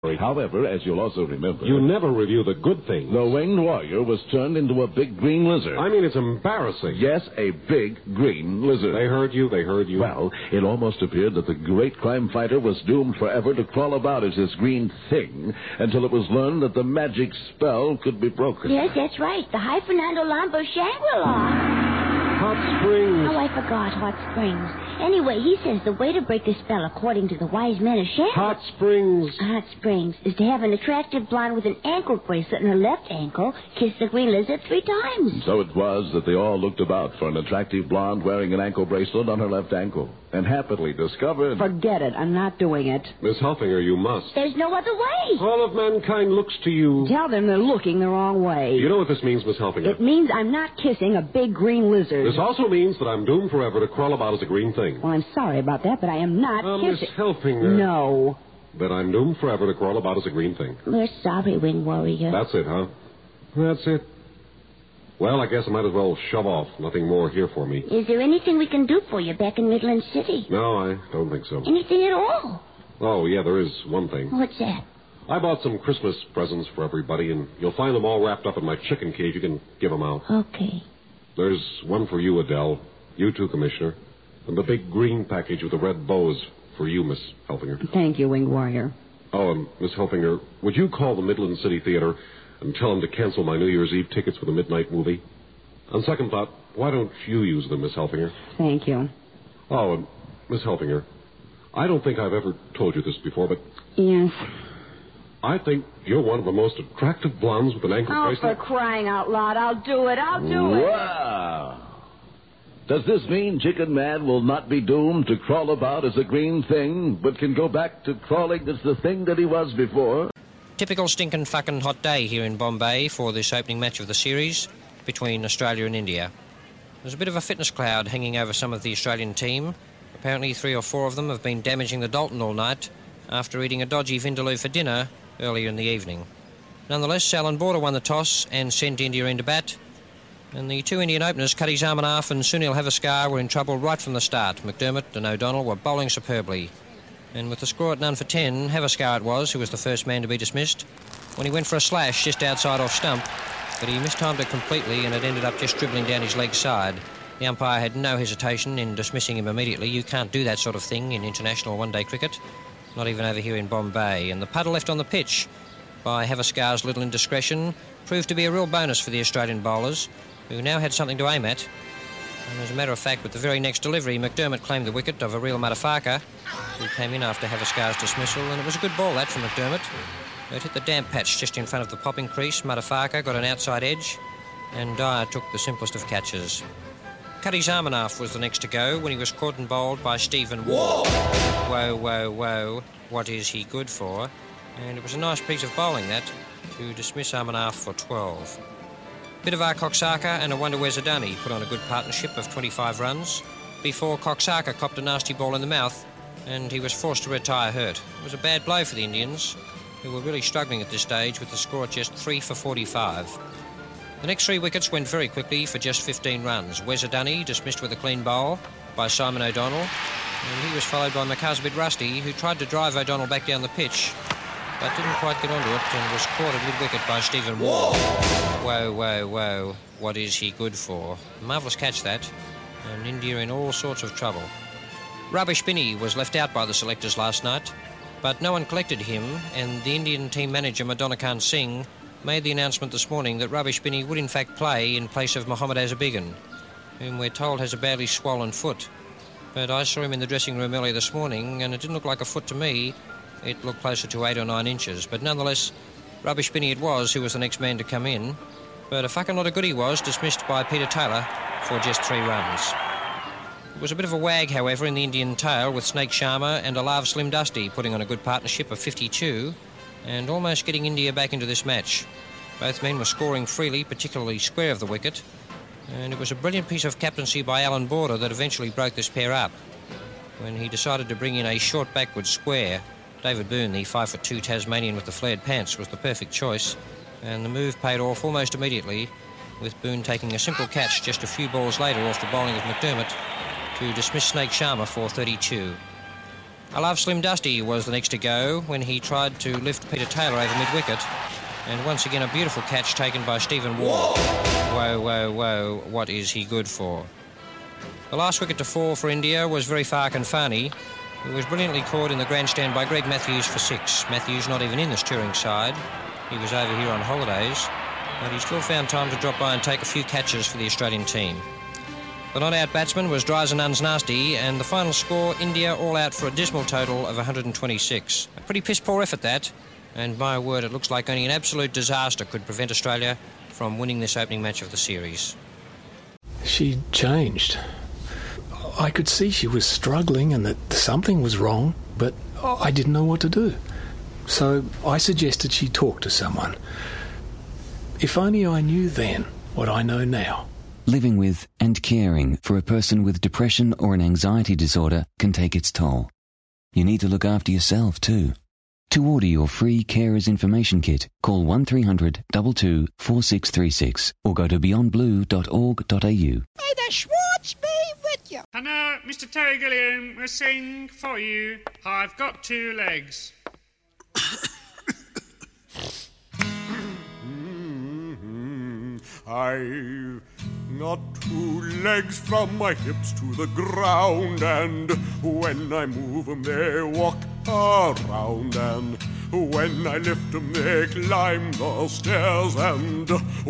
However, as you'll also remember... You never review the good things. The winged warrior was turned into a big green lizard. I mean, it's embarrassing. Yes, a big green lizard. They heard you. Well, it almost appeared that the great crime fighter was doomed forever to crawl about as this green thing until it was learned that the magic spell could be broken. Yes, that's right. The High Fernando Lambo Shangri-La. Hot Springs. Oh, I forgot Hot Springs. Anyway, he says the way to break the spell, according to the wise men of Shangri-La... Hot Springs. Hot Springs is to have an attractive blonde with an ankle bracelet in her left ankle kiss the green lizard 3 times. So it was that they all looked about for an attractive blonde wearing an ankle bracelet on her left ankle, and happily discovered... Forget it. I'm not doing it. Miss Helfinger, you must. There's no other way. All of mankind looks to you. Tell them they're looking the wrong way. You know what this means, Miss Helfinger? It means I'm not kissing a big green lizard. This also means that I'm doomed forever to crawl about as a green thing. Well, I'm sorry about that, but I am not Miss kissing... Helfinger. No. That I'm doomed forever to crawl about as a green thing. We're sorry, Wing Warrior. That's it, huh? That's it. Well, I guess I might as well shove off. Nothing more here for me. Is there anything we can do for you back in Midland City? No, I don't think so. Anything at all? Oh, yeah, there is one thing. What's that? I bought some Christmas presents for everybody, and you'll find them all wrapped up in my chicken cage. You can give them out. Okay. There's one for you, Adele. You too, Commissioner. And the big green package with the red bows for you, Miss Helfinger. Thank you, Winged Warrior. Oh, and Miss Helfinger, would you call the Midland City Theater and tell them to cancel my New Year's Eve tickets for the midnight movie? On second thought, why don't you use them, Miss Helfinger? Thank you. Oh, and Miss Helfinger, I don't think I've ever told you this before, but... Yes. I think you're one of the most attractive blondes with an ankle bracelet. For crying out loud, I'll do it. Wow! Does this mean Chicken Man will not be doomed to crawl about as a green thing, but can go back to crawling as the thing that he was before? Typical stinking fucking hot day here in Bombay for this opening match of the series between Australia and India. There's a bit of a fitness cloud hanging over some of the Australian team. Apparently 3 or 4 of them have been damaging the Dalton all night after eating a dodgy vindaloo for dinner earlier in the evening. Nonetheless, Alan Border won the toss and sent India into bat. And the 2 Indian openers, Cutty Zamanaf and Sunil Havaskar, were in trouble right from the start. McDermott and O'Donnell were bowling superbly. And with the score at none for 10, Havaskar it was, who was the first man to be dismissed, when he went for a slash just outside off stump, but he mistimed it completely and it ended up just dribbling down his leg side. The umpire had no hesitation in dismissing him immediately. You can't do that sort of thing in international one-day cricket, not even over here in Bombay. And the puddle left on the pitch by Havaskar's little indiscretion proved to be a real bonus for the Australian bowlers, who now had something to aim at. And as a matter of fact, with the very next delivery, McDermott claimed the wicket of Areel Madafaka, who came in after Havaskar's dismissal, and it was a good ball, that, from McDermott. It hit the damp patch just in front of the popping crease. Madafaka got an outside edge, and Dyer took the simplest of catches. Cutty Zamanaf was the next to go when he was caught and bowled by Stephen Waugh. Whoa, whoa, whoa, what is he good for? And it was a nice piece of bowling, that, to dismiss Zamanaf for 12. Bitavar Koksaka and Awanda Wezadani put on a good partnership of 25 runs before Koksaka copped a nasty ball in the mouth and he was forced to retire hurt. It was a bad blow for the Indians, who were really struggling at this stage with the score at just 3 for 45. The next 3 wickets went very quickly for just 15 runs. Wezadani dismissed with a clean bowl by Simon O'Donnell, and he was followed by Makaz a bit rusty, who tried to drive O'Donnell back down the pitch but didn't quite get onto it and was caught at mid-wicket by Stephen Waugh. Whoa, whoa, whoa, what is he good for? Marvellous catch, that, and India in all sorts of trouble. Ravi Spinney was left out by the selectors last night, but no one collected him, and the Indian team manager Madanakan Singh made the announcement this morning that Ravi Spinney would in fact play in place of Mohammad Azarbigan, whom we're told has a badly swollen foot. But I saw him in the dressing room earlier this morning, and it didn't look like a foot to me. It looked closer to 8 or 9 inches. But nonetheless, Ravi Spinney it was who was the next man to come in. But a fucking lot of good he was, dismissed by Peter Taylor for just 3 runs. It was a bit of a wag, however, in the Indian tail, with Snake Sharma and Alav Slim Dusty putting on a good partnership of 52 and almost getting India back into this match. Both men were scoring freely, particularly square of the wicket, and it was a brilliant piece of captaincy by Alan Border that eventually broke this pair up when he decided to bring in a short backward square. David Boone, the 5'2" Tasmanian with the flared pants, was the perfect choice, and the move paid off almost immediately, with Boone taking a simple catch just a few balls later off the bowling of McDermott to dismiss Snake Sharma for 32. I Love Slim Dusty was the next to go when he tried to lift Peter Taylor over mid-wicket. And once again, a beautiful catch taken by Stephen Waugh. Whoa, whoa, whoa, what is he good for? The last wicket to fall for India was very Farkanfani, who was brilliantly caught in the grandstand by Greg Matthews for 6. Matthews not even in the touring side. He was over here on holidays, but he still found time to drop by and take a few catches for the Australian team. The not-out batsman was Drysanans Nasty, and the final score, India all out for a dismal total of 126. A pretty piss-poor effort, that. And my word, it looks like only an absolute disaster could prevent Australia from winning this opening match of the series. She changed. I could see she was struggling and that something was wrong, but I didn't know what to do. So I suggested she talk to someone. If only I knew then what I know now. Living with and caring for a person with depression or an anxiety disorder can take its toll. You need to look after yourself too. To order your free Carers Information Kit, call 1300 22 4636 or go to beyondblue.org.au. May the Schwartz be with you. And now, Mr. Terry Gilliam will sing for you, I've Got Two Legs. I've got two legs from my hips to the ground, and when I move 'em they walk around, and when I lift 'em they climb the stairs, and